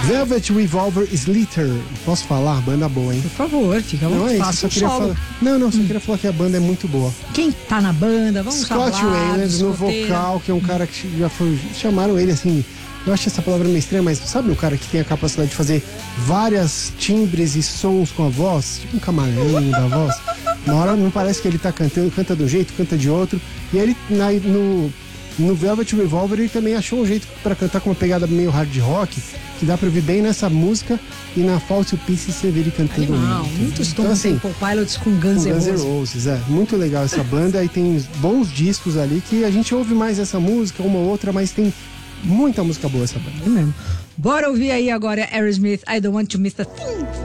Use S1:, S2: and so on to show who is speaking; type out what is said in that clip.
S1: Velvet Revolver Slither. Posso falar? Banda boa, hein?
S2: Por favor, fica
S1: Não é isso,
S2: faça
S1: só queria falar. Só queria falar que a banda é muito boa.
S2: Quem tá na banda? Vamos
S1: Scott Weiland no vocal, que é um cara que já foi. Chamaram ele assim. Eu acho essa palavra meio estranha, mas sabe o cara que tem a capacidade de fazer várias timbres e sons com a voz? Tipo um camarim da voz. Na hora não parece que ele tá cantando, canta de um jeito, canta de outro. E ele no Velvet Revolver ele também achou um jeito pra cantar com uma pegada meio hard rock, que dá pra ouvir bem nessa música, e na Fall to Pieces você vê ele cantando
S2: muito. Muitos Stone
S1: assim,
S2: Temple Pilots com Guns N'
S1: Roses. Muito legal essa banda, e tem bons discos ali que a gente ouve mais essa música, uma ou outra, mas tem muita música boa essa banda.
S2: É mesmo. Bora ouvir aí agora Aerosmith, I Don't Want to Miss a Thing.